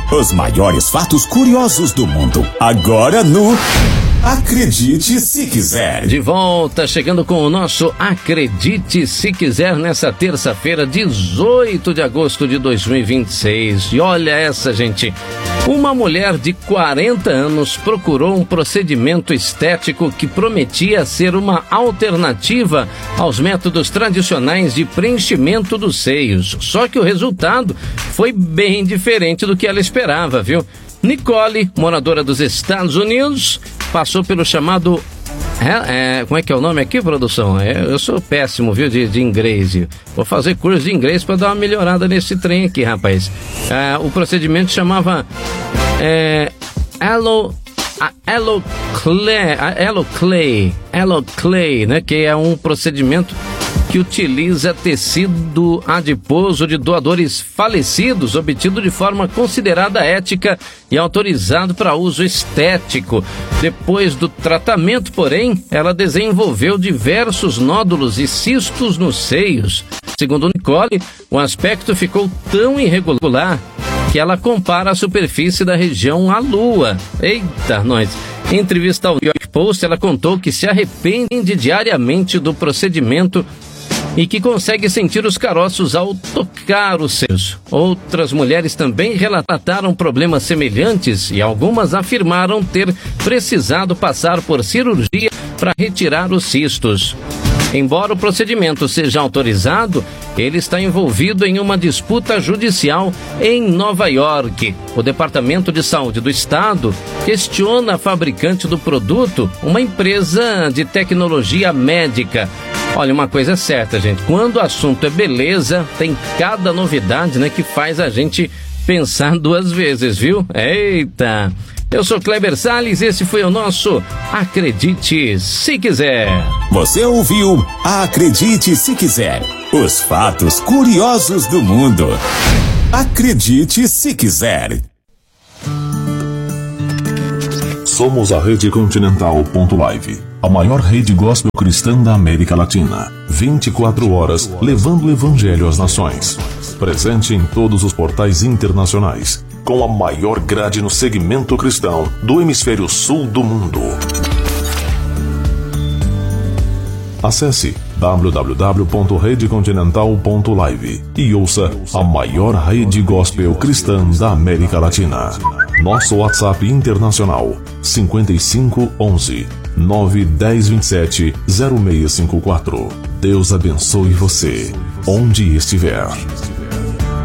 Os maiores fatos curiosos do mundo. Agora no Acredite Se Quiser. De volta, chegando com o nosso Acredite Se Quiser nessa terça-feira, 18 de agosto de 2026. E olha essa, gente. Uma mulher de 40 anos procurou um procedimento estético que prometia ser uma alternativa aos métodos tradicionais de preenchimento dos seios. Só que o resultado foi bem diferente do que ela esperava, viu? Nicole, moradora dos Estados Unidos, passou pelo chamado... como é que é o nome aqui, produção? Eu sou péssimo, viu, de inglês. Vou fazer curso de inglês para dar uma melhorada nesse trem aqui, rapaz. O procedimento chamava Alloclay, né? Que é um procedimento que utiliza tecido adiposo de doadores falecidos, obtido de forma considerada ética e autorizado para uso estético. Depois do tratamento, porém, ela desenvolveu diversos nódulos e cistos nos seios. Segundo Nicole, o aspecto ficou tão irregular que ela compara a superfície da região à Lua. Eita, nós! Em entrevista ao New York Post, ela contou que se arrepende diariamente do procedimento e que consegue sentir os caroços ao tocar os seios. Outras mulheres também relataram problemas semelhantes e algumas afirmaram ter precisado passar por cirurgia para retirar os cistos. Embora o procedimento seja autorizado, ele está envolvido em uma disputa judicial em Nova York. O Departamento de Saúde do Estado questiona a fabricante do produto, uma empresa de tecnologia médica. Olha, uma coisa é certa, gente, quando o assunto é beleza, tem cada novidade, né, que faz a gente pensar duas vezes, viu? Eita! Eu sou Kleber Salles, esse foi o nosso Acredite Se Quiser. Você ouviu Acredite Se Quiser, os fatos curiosos do mundo. Acredite Se Quiser. Somos a Rede Continental.live, a maior rede gospel cristã da América Latina. 24 horas levando o evangelho às nações. Presente em todos os portais internacionais, com a maior grade no segmento cristão do hemisfério sul do mundo. Acesse www.redecontinental.live e ouça a maior rede gospel cristã da América Latina. Nosso WhatsApp internacional 5511 91027 0654. Deus abençoe você, onde estiver.